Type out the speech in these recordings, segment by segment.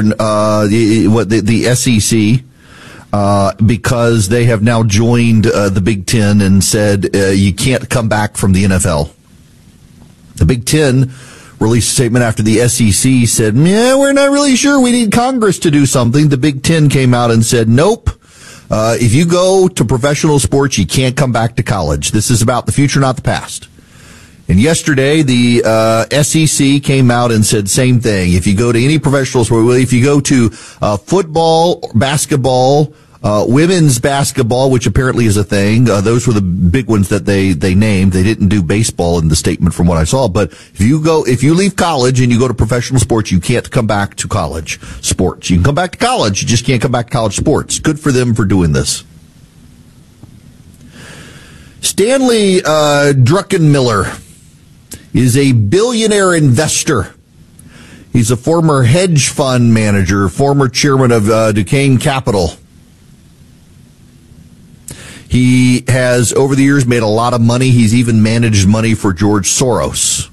the SEC, because they have now joined the Big Ten and said you can't come back from the NFL. The Big Ten released a statement after the SEC said, yeah, we're not really sure. We need Congress to do something. The Big Ten came out and said, nope. If you go to professional sports, you can't come back to college. This is about the future, not the past. And yesterday, the SEC came out and said same thing. If you go to any professional sport, if you go to football, basketball, women's basketball, which apparently is a thing, those were the big ones that they named. They didn't do baseball in the statement from what I saw. But if you leave college and you go to professional sports, you can't come back to college sports. You can come back to college, you just can't come back to college sports. Good for them for doing this. Stanley Druckenmiller is a billionaire investor. He's a former hedge fund manager, former chairman of Duquesne Capital. He has, over the years, made a lot of money. He's even managed money for George Soros.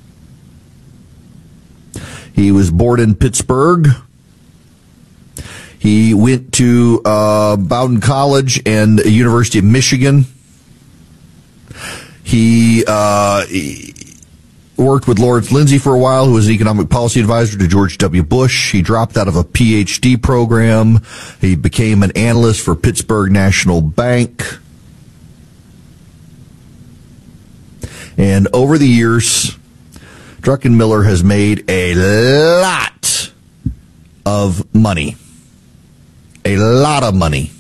He was born in Pittsburgh. He went to Bowdoin College and University of Michigan. He worked with Lawrence Lindsay for a while, who was an economic policy advisor to George W. Bush. He dropped out of a PhD program. He became an analyst for Pittsburgh National Bank. And over the years, Druckenmiller has made a lot of money. A lot of money.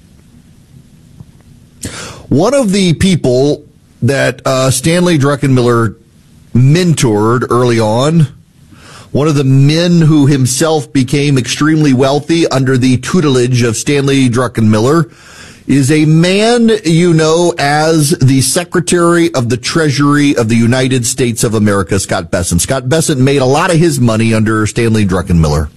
One of the people that Stanley Druckenmiller mentored early on, one of the men who himself became extremely wealthy under the tutelage of Stanley Druckenmiller, is a man you know as the Secretary of the Treasury of the United States of America, Scott Bessent. Scott Bessent made a lot of his money under Stanley Druckenmiller.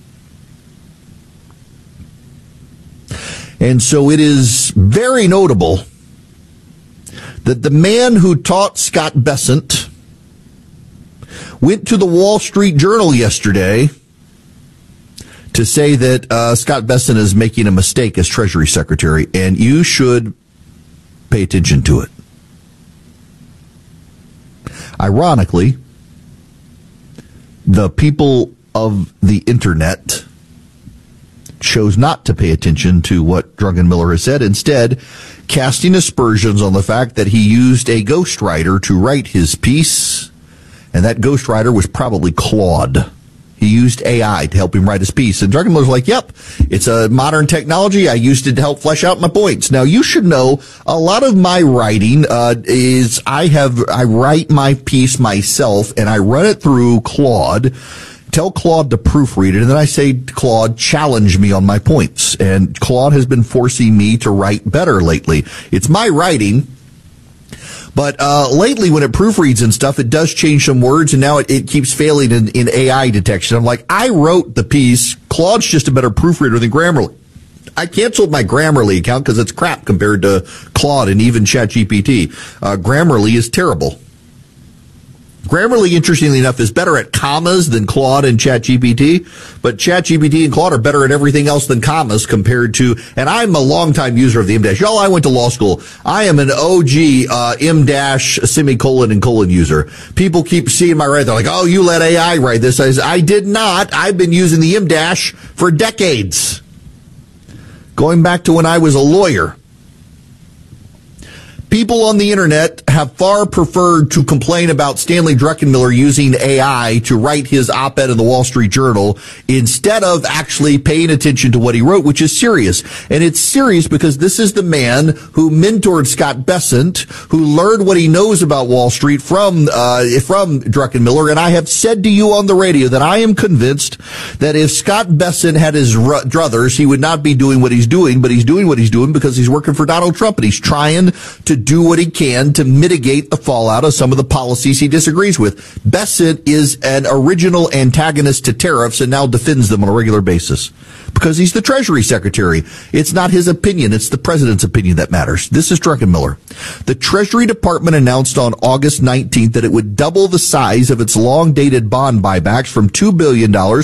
And so it is very notable that the man who taught Scott Bessent went to the Wall Street Journal yesterday to say that Scott Bessent is making a mistake as Treasury Secretary, and you should pay attention to it. Ironically, the people of the Internet chose not to pay attention to what Druckenmiller has said, instead casting aspersions on the fact that he used a ghostwriter to write his piece, and that ghostwriter was probably Claude. He used AI to help him write his piece. And Druckenmiller's like, yep, it's a modern technology. I used it to help flesh out my points. Now, you should know a lot of my writing is I write my piece myself, and I run it through Claude, tell Claude to proofread it, and then I say to Claude, challenge me on my points. And Claude has been forcing me to write better lately. It's my writing. But lately, when it proofreads and stuff, it does change some words, and now it keeps failing in AI detection. I'm like, I wrote the piece. Claude's just a better proofreader than Grammarly. I canceled my Grammarly account because it's crap compared to Claude and even ChatGPT. Grammarly is terrible. Grammarly, interestingly enough, is better at commas than Claude and ChatGPT, but ChatGPT and Claude are better at everything else than commas compared to, and I'm a longtime user of the M-dash. Y'all, I went to law school. I am an OG M-dash semicolon and colon user. People keep seeing my write. They're like, oh, you let AI write this. I did not. I've been using the M-dash for decades. Going back to when I was a lawyer. People on the Internet have far preferred to complain about Stanley Druckenmiller using AI to write his op-ed in the Wall Street Journal instead of actually paying attention to what he wrote, which is serious. And it's serious because this is the man who mentored Scott Bessent, who learned what he knows about Wall Street from Druckenmiller. And I have said to you on the radio that I am convinced that if Scott Bessent had his druthers, he would not be doing what he's doing, but he's doing what he's doing because he's working for Donald Trump, and he's trying to do what he can to mitigate the fallout of some of the policies he disagrees with. Bessent is an original antagonist to tariffs and now defends them on a regular basis because he's the Treasury Secretary. It's not his opinion. It's the president's opinion that matters. This is Druckenmiller. The Treasury Department announced on August 19th that it would double the size of its long-dated bond buybacks from $2 billion